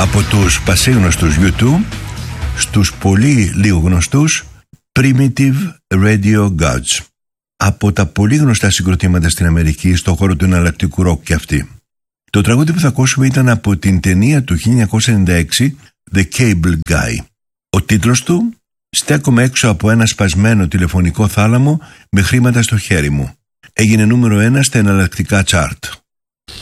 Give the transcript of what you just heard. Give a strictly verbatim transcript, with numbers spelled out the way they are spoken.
Από τους πασίγνωστους γιου τού στους πολύ λίγο γνωστούς Primitive Radio Gods. Από τα πολύ γνωστά συγκροτήματα στην Αμερική στον χώρο του εναλλακτικού ροκ και αυτή. Το τραγούδι που θα ακούσουμε ήταν από την ταινία του χίλια εννιακόσια ενενήντα έξι The Cable Guy. Ο τίτλος του «Στέκομαι έξω από ένα σπασμένο τηλεφωνικό θάλαμο με χρήματα στο χέρι μου». Έγινε νούμερο ένα στα εναλλακτικά chart.